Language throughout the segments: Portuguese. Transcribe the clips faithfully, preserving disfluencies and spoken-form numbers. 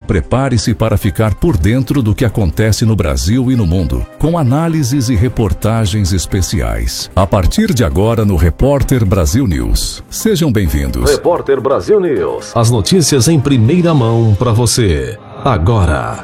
Prepare-se para ficar por dentro do que acontece no Brasil e no mundo, com análises e reportagens especiais. A partir de agora no Repórter Brasil News. Sejam bem-vindos. Repórter Brasil News. As notícias em primeira mão para você. Agora.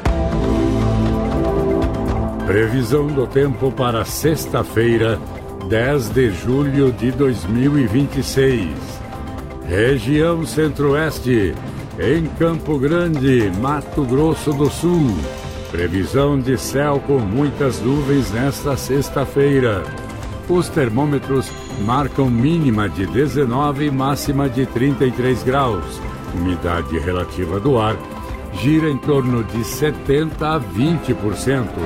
Previsão do tempo para sexta-feira, dez de julho de dois mil e vinte e seis. Região Centro-Oeste, em Campo Grande, Mato Grosso do Sul. Previsão de céu com muitas nuvens nesta sexta-feira. Os termômetros marcam mínima de dezenove e máxima de trinta e três graus. Umidade relativa do ar gira em torno de setenta a vinte por cento.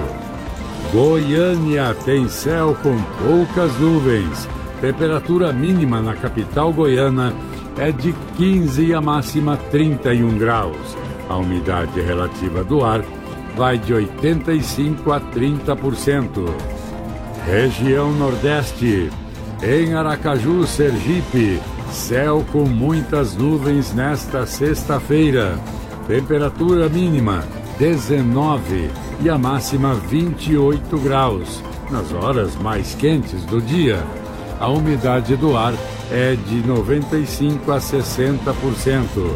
Goiânia tem céu com poucas nuvens. Temperatura mínima na capital goiana é de quinze e a máxima trinta e um graus. A umidade relativa do ar vai de oitenta e cinco a trinta por cento. Região Nordeste. Em Aracaju, Sergipe, céu com muitas nuvens nesta sexta-feira. Temperatura mínima dezenove e a máxima vinte e oito graus. Nas horas mais quentes do dia, a umidade do ar é de noventa e cinco a sessenta por cento.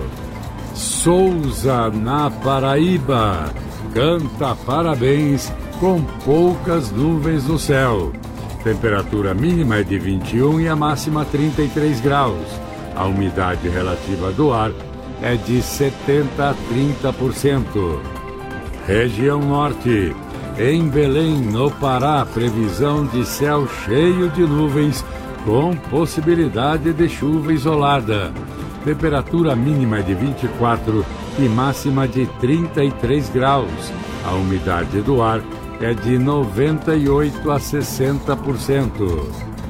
Souza, na Paraíba, canta parabéns com poucas nuvens no céu. Temperatura mínima é de vinte e um e a máxima trinta e três graus. A umidade relativa do ar é de setenta a trinta por cento. Região Norte. Em Belém, no Pará, previsão de céu cheio de nuvens com possibilidade de chuva isolada. Temperatura mínima é de vinte e quatro e máxima de trinta e três graus. A umidade do ar é de noventa e oito a sessenta por cento.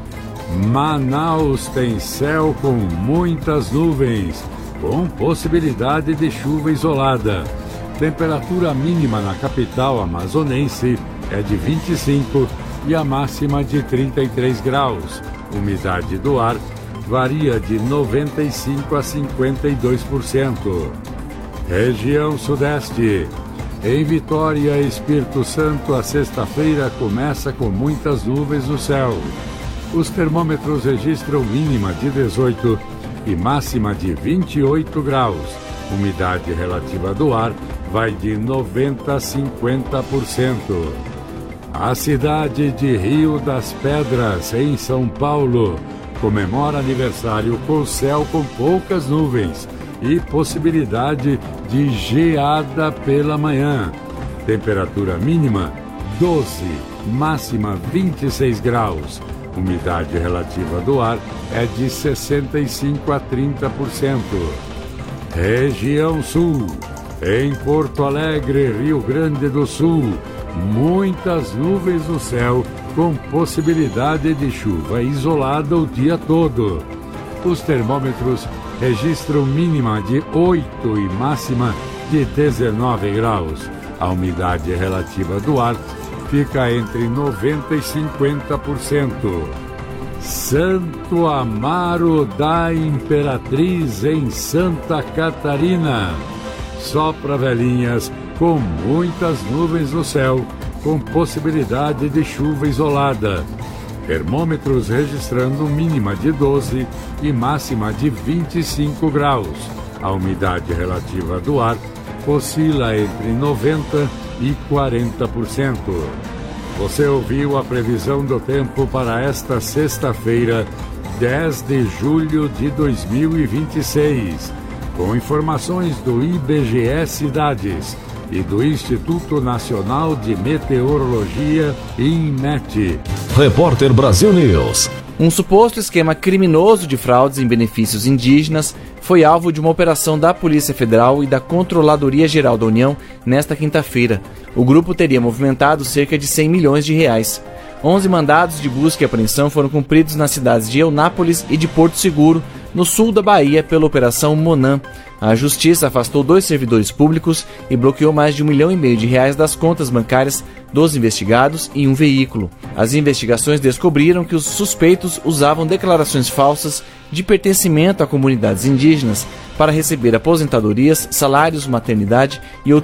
Manaus tem céu com muitas nuvens, com possibilidade de chuva isolada. Temperatura mínima na capital amazonense é de vinte e cinco e a máxima de trinta e três graus. Umidade do ar varia de noventa e cinco a cinquenta e dois por cento. Região Sudeste. Em Vitória, Espírito Santo, a sexta-feira começa com muitas nuvens no céu. Os termômetros registram mínima de dezoito e máxima de vinte e oito graus. Umidade relativa do ar vai de noventa a cinquenta por cento. A cidade de Rio das Pedras, em São Paulo, comemora aniversário com céu com poucas nuvens e possibilidade de geada pela manhã. Temperatura mínima doze, máxima vinte e seis graus. Umidade relativa do ar é de sessenta e cinco a trinta por cento. Região Sul. Em Porto Alegre, Rio Grande do Sul, muitas nuvens no céu com possibilidade de chuva isolada o dia todo. Os termômetros registram mínima de oito e máxima de dezenove graus. A umidade relativa do ar fica entre noventa e cinquenta por cento. Santo Amaro da Imperatriz, em Santa Catarina. Sopra velhinhas com muitas nuvens no céu, com possibilidade de chuva isolada. Termômetros registrando mínima de doze e máxima de vinte e cinco graus. A umidade relativa do ar oscila entre noventa e quarenta por cento. Você ouviu a previsão do tempo para esta sexta-feira, dez de julho de dois mil e vinte e seis. Com informações do I B G E Cidades e do Instituto Nacional de Meteorologia, INMET. Repórter Brasil News. Um suposto esquema criminoso de fraudes em benefícios indígenas foi alvo de uma operação da Polícia Federal e da Controladoria Geral da União nesta quinta-feira. O grupo teria movimentado cerca de cem milhões de reais. onze mandados de busca e apreensão foram cumpridos nas cidades de Eunápolis e de Porto Seguro, no sul da Bahia, pela Operação Monã. A Justiça afastou dois servidores públicos e bloqueou mais de um milhão e meio de reais das contas bancárias dos investigados e um veículo. As investigações descobriram que os suspeitos usavam declarações falsas de pertencimento a comunidades indígenas para receber aposentadorias, salários, maternidade e outros